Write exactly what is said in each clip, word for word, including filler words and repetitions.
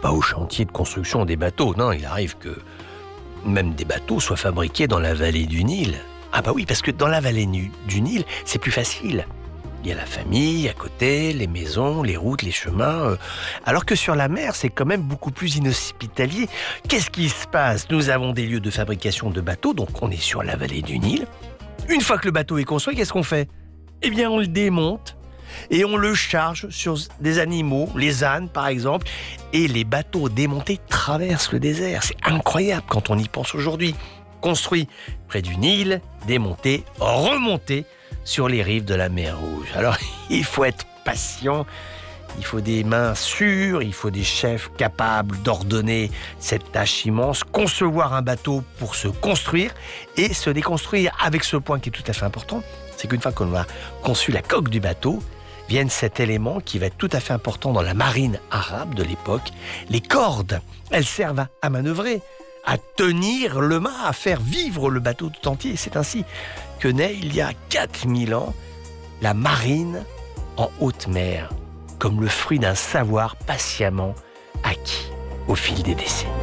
pas au chantier de construction des bateaux. Non, il arrive que même des bateaux soient fabriqués dans la vallée du Nil. Ah bah oui, parce que dans la vallée du Nil, c'est plus facile. Il y a la famille à côté, les maisons, les routes, les chemins. Euh, alors que sur la mer, c'est quand même beaucoup plus inhospitalier. Qu'est-ce qui se passe? Nous avons des lieux de fabrication de bateaux, donc on est sur la vallée du Nil. Une fois que le bateau est construit, qu'est-ce qu'on fait? Eh bien, on le démonte et on le charge sur des animaux, les ânes par exemple, et les bateaux démontés traversent le désert. C'est incroyable quand on y pense aujourd'hui. Construit près du Nil, démonté, remonté sur les rives de la mer Rouge. Alors, il faut être patient, il faut des mains sûres, il faut des chefs capables d'ordonner cette tâche immense, concevoir un bateau pour se construire et se déconstruire. Avec ce point qui est tout à fait important, c'est qu'une fois qu'on a conçu la coque du bateau, vient cet élément qui va être tout à fait important dans la marine arabe de l'époque. Les cordes, elles servent à manœuvrer, à tenir le mât, à faire vivre le bateau tout entier. C'est ainsi que naît, il y a quatre mille ans, la marine en haute mer, comme le fruit d'un savoir patiemment acquis au fil des décennies.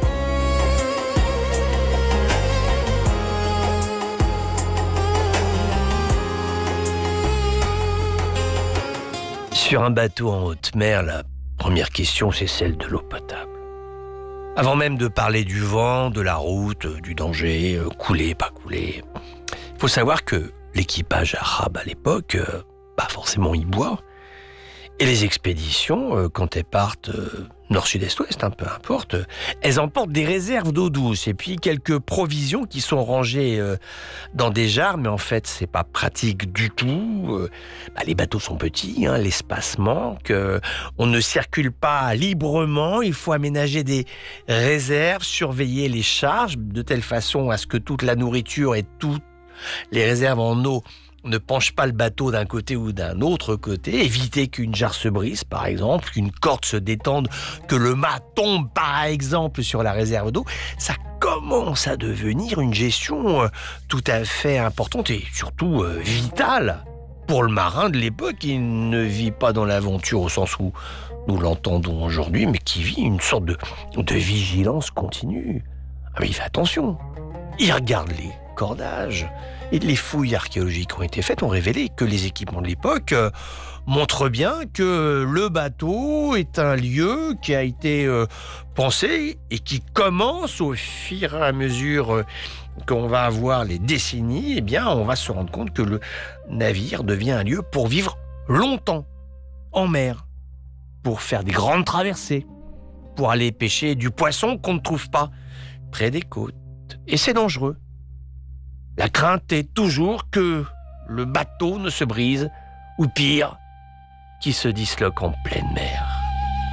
Sur un bateau en haute mer, la première question, c'est celle de l'eau potable. Avant même de parler du vent, de la route, du danger, euh, couler, pas couler, il faut savoir que l'équipage arabe à l'époque, euh, bah forcément, il boit. Et les expéditions, euh, quand elles partent euh, nord, sud, est, ouest, hein, peu importe, euh, elles emportent des réserves d'eau douce et puis quelques provisions qui sont rangées euh, dans des jarres, mais en fait, c'est pas pratique du tout. Euh, bah, les bateaux sont petits, hein, l'espace manque, euh, on ne circule pas librement, il faut aménager des réserves, surveiller les charges de telle façon à ce que toute la nourriture et toutes les réserves en eau ne penche pas le bateau d'un côté ou d'un autre côté, éviter qu'une jarre se brise, par exemple, qu'une corde se détende, que le mât tombe, par exemple, sur la réserve d'eau. Ça commence à devenir une gestion euh, tout à fait importante et surtout euh, vitale pour le marin de l'époque qui ne vit pas dans l'aventure au sens où nous l'entendons aujourd'hui, mais qui vit une sorte de, de vigilance continue. Ah, mais il fait attention. Il regarde les cordages. Et les fouilles archéologiques qui ont été faites ont révélé que les équipements de l'époque euh, montrent bien que le bateau est un lieu qui a été euh, pensé et qui commence au fur et à mesure euh, qu'on va avoir les décennies, eh bien, on va se rendre compte que le navire devient un lieu pour vivre longtemps en mer, pour faire des grandes traversées, pour aller pêcher du poisson qu'on ne trouve pas près des côtes. Et c'est dangereux. La crainte est toujours que le bateau ne se brise, ou pire, qu'il se disloque en pleine mer.